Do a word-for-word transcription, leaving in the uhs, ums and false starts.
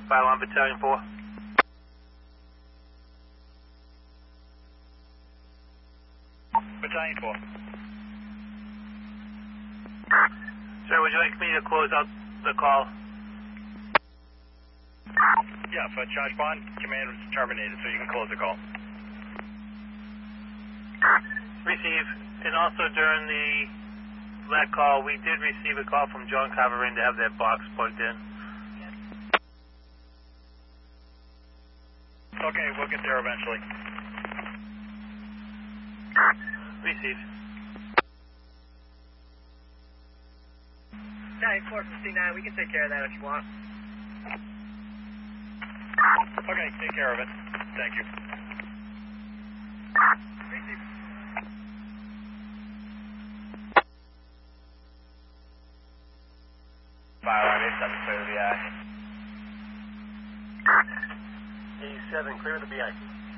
Fire Alarm Battalion four. Battalion four. Sir, would you like me to close out the call? Yeah, for charge bond, command was terminated, so you can close the call. Receive. And also during the that call, we did receive a call from John Carverin to have that box plugged in. Okay, we'll get there eventually. Receive. nine four fifty-nine, we can take care of that if you want. Okay, take care of it. Thank you. Receive. Fire alarm eighty-seven, clear the B I. eighty-seven, clear the B I.